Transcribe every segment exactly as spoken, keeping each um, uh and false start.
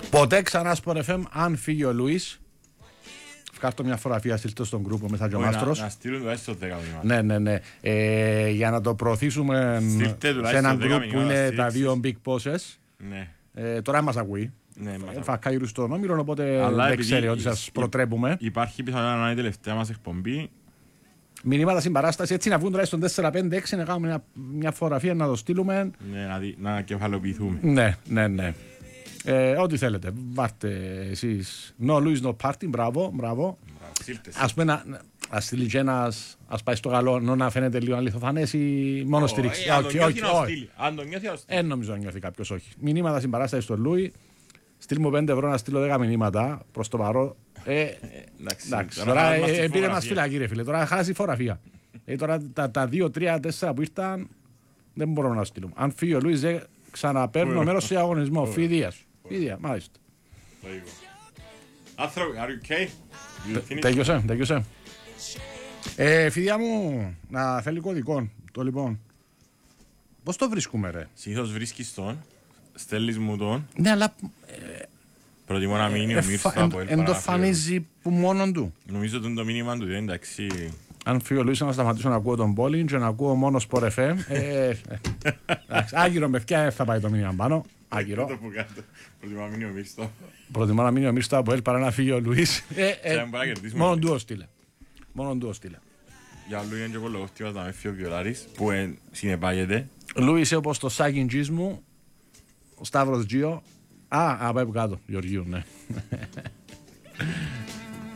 Ποτέ ξανά Sport εφ εμ αν φύγει ο Λουίς. Βγάλω μια φωτογραφία, στείλτε στον γκρουπ μέσα και ο Μάστρος. Να στείλουν τουλάχιστον δέκα μηνύματα. Ναι, ναι, ναι. Ε, για να το προωθήσουμε σε έναν γκρουπ που είναι τα δύο big bosses. Ναι. Ε, τώρα μας ακούει. Ναι, θα καεί στον Όμηρο, οπότε αλλά δεν ξέρει ότι σας προτρέπουμε. Υπάρχει πιθανότητα να είναι η τελευταία μας εκπομπή. Μηνύματα συμπαράσταση, έτσι να βγουν τουλάχιστον τέσσερα πέντε έξι, να κάνουμε μια, μια φωτογραφία να το στείλουμε. Ναι, να, δι, να κεφαλοποιηθούμε. Ναι, ναι, ναι. Ε, ό,τι θέλετε. Βάρτε εσείς. No Louis, no party. Μπράβο, μπράβο. Ας πούμε να, ας στείλει και ένας, ας πάει στο καλό, νο να φαίνεται λίγο αληθοφανές ή μόνο oh, στηρίξει. Ε, όχι, όχι, όχι. Αν το νιώθει, ας στείλει. Ε, νομίζω να νιώθει κάποιος, όχι. Μηνύματα συμπαράσταση στον Λούι. Στείλ μου πέντε ευρώ να στείλω δέκα μηνύματα προς το παρόν. Ε, εντάξει, τώρα πήρε μας φυλακή ρε φίλε, τώρα χάσει η φωτογραφία. Ε, τώρα τα, τα δύο, τρία, τέσσερα που ήρθαν δεν μπορούμε να στείλουμε. Αν φύγει ο Λούις, ξαναπαίρνω μέρος σε αγωνισμό. Φίδια σου. Φίδια, μάλιστα. Άνθρωποι, are you okay? Τελειώσε, τελειώσε. Ε, φίδια μου, να θέλει κωδικό. Το λοιπόν. Πώς το βρίσκουμε ρε? Συνήθως βρίσκεις τον, στέλνεις μου τον. Ναι, αλλά... Προτιμώ να μείνει ο Μύρς στο Αποέλ. Εν το φανίζει που μόνον του. Νομίζω ότι είναι το μήνυμα του, εντάξει. Αν φύγει ο Λουίς να σταματήσω να ακούω τον Πόλιν και να ακούω μόνο Sport εφ εμ. Άγυρο με φτιά θα πάει το μήνυμα πάνω. Άγυρο. Προτιμώ να μείνει ο Μύρς στο. Προτιμώ να μείνει ο Μύρς στο Αποέλ παρά να φύγει ο Λουίς. Μόνο του ο στείλε. Μόνο του ο στείλε. Για Λουί είναι και πολύ λόγος να με φύγει ο Βιολάρης που συνεπάγεται. Λουίς όπως το Σάκιν Τζις μου, ο Σταύρος Τζίο. Α, α, πάει από κάτω, Γεωργίου, ναι.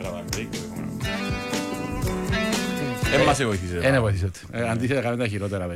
Δεν μας βοηθήσετε. Δεν βοηθήσετε. Αντίθετα, κάνετε τα χειρότερα.